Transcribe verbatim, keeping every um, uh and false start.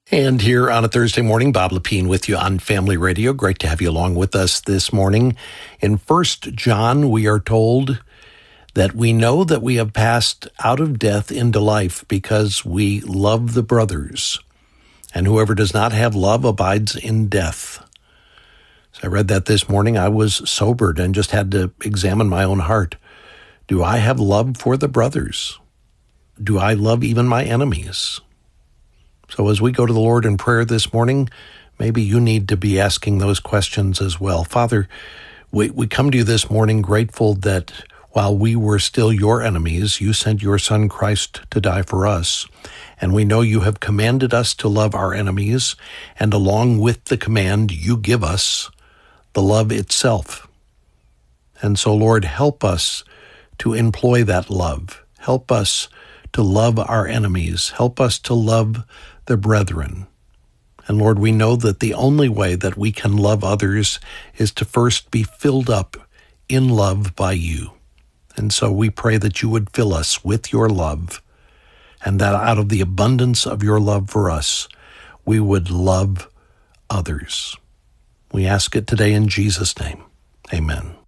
And here on a Thursday morning, Bob Lepine with you on Family Radio. Great to have you along with us this morning. In First John, we are told that we know that we have passed out of death into life because we love the brothers. And whoever does not have love abides in death. As I read that this morning, I was sobered and just had to examine my own heart. Do I have love for the brothers? Do I love even my enemies? So as we go to the Lord in prayer this morning, maybe you need to be asking those questions as well. Father, we, we come to you this morning grateful that while we were still your enemies, you sent your Son Christ to die for us. And we know you have commanded us to love our enemies, and along with the command, you give us the love itself. And so, Lord, help us to employ that love. Help us to love our enemies. Help us to love the brethren. And Lord, we know that the only way that we can love others is to first be filled up in love by you. And so we pray that you would fill us with your love, and that out of the abundance of your love for us, we would love others. We ask it today in Jesus' name. Amen.